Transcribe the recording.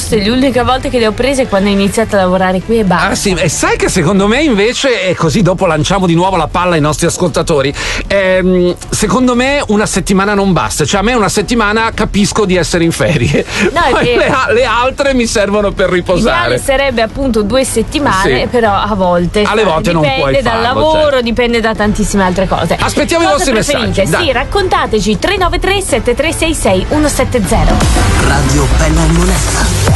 poste, le uniche volte che le ho prese quando ho iniziato a lavorare qui e basta. Ah sì, e sai che secondo me invece, e così dopo lanciamo di nuovo la palla ai nostri ascoltatori, secondo me una settimana non basta, cioè a me una settimana capisco di essere in ferie, No, poi le altre mi servono per riposare. L'ideale sarebbe appunto 2 settimane, Sì. però a volte Alle volte non puoi dipende dal farlo, lavoro, certo. dipende da tantissime altre cose. Aspettiamo i Cosa vostri preferite? messaggi, dai. Sì, raccontateci 393 7366 170. Radio Bella e Monella.